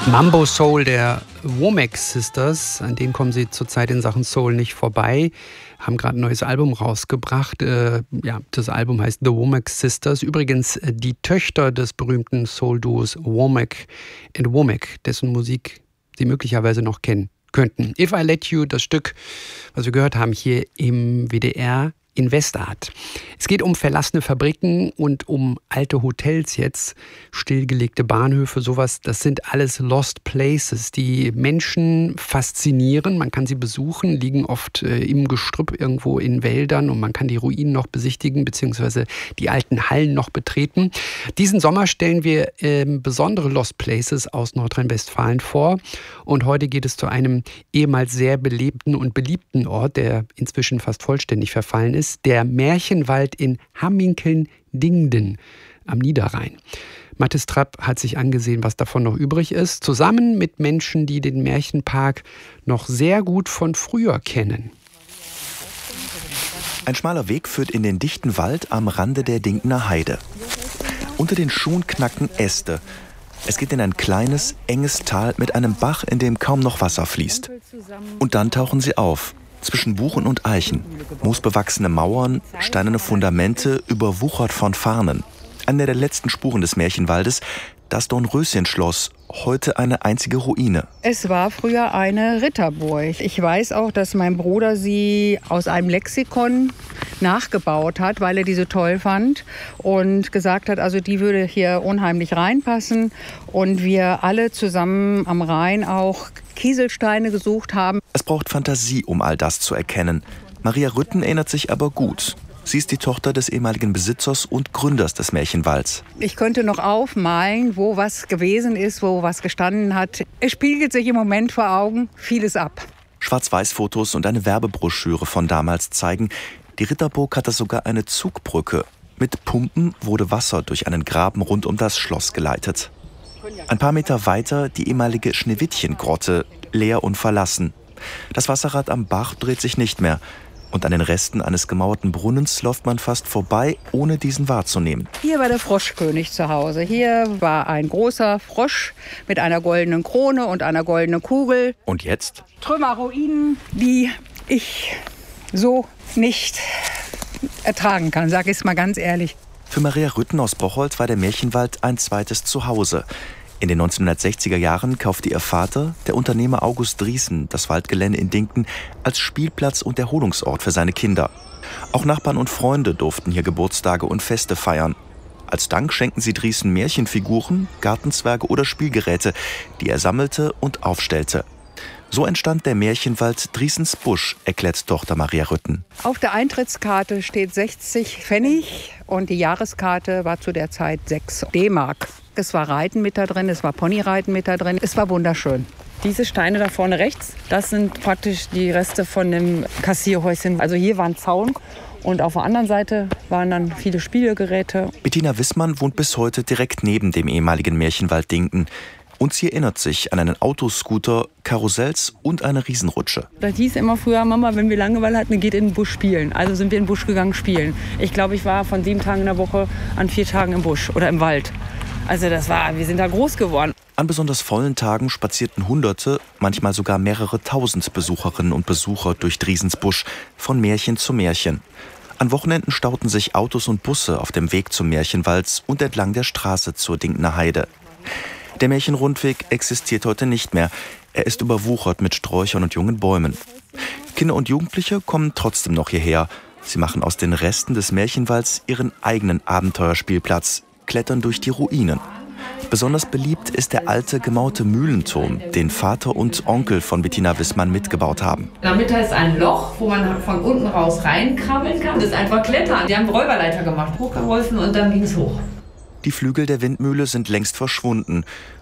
Mambo Soul der Womack Sisters, an denen kommen sie zurzeit in Sachen Soul nicht vorbei, haben gerade ein neues Album rausgebracht. Das Album heißt The Womack Sisters. Übrigens die Töchter des berühmten Soul-Duos Womack and Womack, dessen Musik Sie möglicherweise noch kennen könnten. If I Let You, das Stück, was wir gehört haben hier im WDR in Westart. Es geht um verlassene Fabriken und um alte Hotels jetzt, stillgelegte Bahnhöfe, sowas. Das sind alles Lost Places, die Menschen faszinieren. Man kann sie besuchen, liegen oft im Gestrüpp irgendwo in Wäldern und man kann die Ruinen noch besichtigen, beziehungsweise die alten Hallen noch betreten. Diesen Sommer stellen wir besondere Lost Places aus Nordrhein-Westfalen vor. Und heute geht es zu einem ehemals sehr belebten und beliebten Ort, der inzwischen fast vollständig verfallen ist. Der Märchenwald in Hamminkeln-Dingden am Niederrhein. Mathis Trapp hat sich angesehen, was davon noch übrig ist, zusammen mit Menschen, die den Märchenpark noch sehr gut von früher kennen. Ein schmaler Weg führt in den dichten Wald am Rande der Dingdener Heide. Unter den Schuhen knacken Äste. Es geht in ein kleines, enges Tal mit einem Bach, in dem kaum noch Wasser fließt. Und dann tauchen sie auf. Zwischen Buchen und Eichen. Moosbewachsene Mauern, steinerne Fundamente, überwuchert von Farnen. Eine der letzten Spuren des Märchenwaldes, das Dornröschenschloss, heute eine einzige Ruine. Es war früher eine Ritterburg. Ich weiß auch, dass mein Bruder sie aus einem Lexikon nachgebaut hat, weil er die so toll fand und gesagt hat, also die würde hier unheimlich reinpassen und wir alle zusammen am Rhein auch Kieselsteine gesucht haben. Es braucht Fantasie, um all das zu erkennen. Maria Rütten erinnert sich aber gut. Sie ist die Tochter des ehemaligen Besitzers und Gründers des Märchenwalds. Ich könnte noch aufmalen, wo was gewesen ist, wo was gestanden hat. Es spiegelt sich im Moment vor Augen vieles ab. Schwarz-Weiß-Fotos und eine Werbebroschüre von damals zeigen, die Ritterburg hatte sogar eine Zugbrücke. Mit Pumpen wurde Wasser durch einen Graben rund um das Schloss geleitet. Ein paar Meter weiter die ehemalige Schneewittchengrotte, leer und verlassen. Das Wasserrad am Bach dreht sich nicht mehr. Und an den Resten eines gemauerten Brunnens läuft man fast vorbei, ohne diesen wahrzunehmen. Hier war der Froschkönig zu Hause. Hier war ein großer Frosch mit einer goldenen Krone und einer goldenen Kugel. Und jetzt? Trümmerruinen, die ich so nicht ertragen kann, sage ich es mal ganz ehrlich. Für Maria Rütten aus Bocholt war der Märchenwald ein zweites Zuhause. In den 1960er Jahren kaufte ihr Vater, der Unternehmer August Driesen, das Waldgelände in Dingden als Spielplatz und Erholungsort für seine Kinder. Auch Nachbarn und Freunde durften hier Geburtstage und Feste feiern. Als Dank schenkten sie Driesen Märchenfiguren, Gartenzwerge oder Spielgeräte, die er sammelte und aufstellte. So entstand der Märchenwald Driesens Busch, erklärt Tochter Maria Rütten. Auf der Eintrittskarte steht 60 Pfennig und die Jahreskarte war zu der Zeit 6 D-Mark. Es war Reiten mit da drin, es war Ponyreiten mit da drin. Es war wunderschön. Diese Steine da vorne rechts, das sind praktisch die Reste von dem Kassierhäuschen. Also hier war ein Zaun und auf der anderen Seite waren dann viele Spielgeräte. Bettina Wissmann wohnt bis heute direkt neben dem ehemaligen Märchenwald Dingden. Und sie erinnert sich an einen Autoscooter, Karussells und eine Riesenrutsche. Das hieß immer früher, Mama, wenn wir Langeweile hatten, geht in den Busch spielen. Also sind wir in den Busch gegangen spielen. Ich glaube, ich war von 7 Tagen in der Woche an 4 Tagen im Busch oder im Wald. Also wir sind da groß geworden. An besonders vollen Tagen spazierten Hunderte, manchmal sogar mehrere tausend Besucherinnen und Besucher durch Driesens Busch, von Märchen zu Märchen. An Wochenenden stauten sich Autos und Busse auf dem Weg zum Märchenwald und entlang der Straße zur Dingdener Heide. Der Märchenrundweg existiert heute nicht mehr. Er ist überwuchert mit Sträuchern und jungen Bäumen. Kinder und Jugendliche kommen trotzdem noch hierher. Sie machen aus den Resten des Märchenwalds ihren eigenen Abenteuerspielplatz, klettern durch die Ruinen. Besonders beliebt ist der alte, gemauerte Mühlenturm, den Vater und Onkel von Bettina Wissmann mitgebaut haben. In der Mitte ist ein Loch, wo man von unten raus reinkrabbeln kann. Das ist einfach Klettern. Die haben Räuberleiter gemacht, hochgeholfen und dann ging es hoch. Die Flügel der Windmühle sind längst verschwunden.